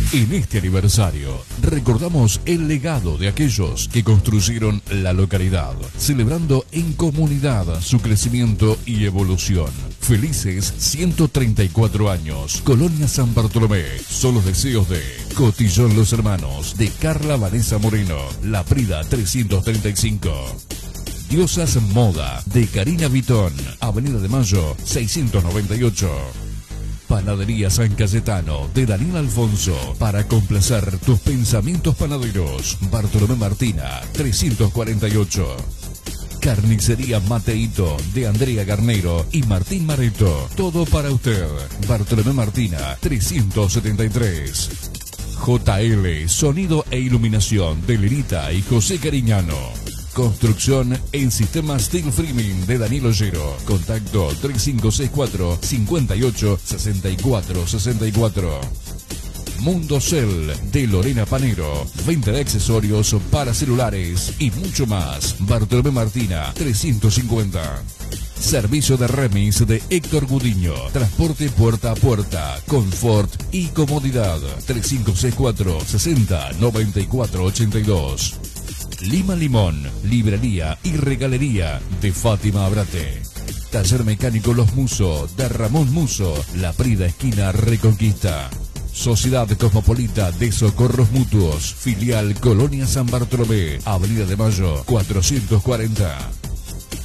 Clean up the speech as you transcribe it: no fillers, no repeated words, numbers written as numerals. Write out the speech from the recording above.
En este aniversario, recordamos el legado de aquellos que construyeron la localidad, celebrando en comunidad su crecimiento y evolución. Felices 134 años, Colonia San Bartolomé. Son los deseos de Cotillón Los Hermanos, de Carla Vanessa Moreno, La Prida 335. Diosas Moda, de Karina Vitón, Avenida de Mayo 698. Panadería San Cayetano, de Daniel Alfonso, para complacer tus pensamientos panaderos. Bartolomé Martina 348. Carnicería Mateito, de Andrea Garnero y Martín Mareto. Todo para usted. Bartolomé Martina 373. JL, Sonido e Iluminación, de Lerita y José Cariñano. Construcción en Sistema Steel Framing, de Daniel Ollero. Contacto 3564 58 64 64. Mundo Cell, de Lorena Panero. Venta de accesorios para celulares y mucho más. Bartolomé Martina 350. Servicio de remis de Héctor Gudiño. Transporte puerta a puerta, confort y comodidad. 3564 60 94 82. Lima Limón, librería y regalería, de Fátima Abrate. Taller mecánico Los Muso, de Ramón Muso, La Prida esquina Reconquista. Sociedad Cosmopolita de Socorros Mutuos, filial Colonia San Bartolomé, Avenida de Mayo 440.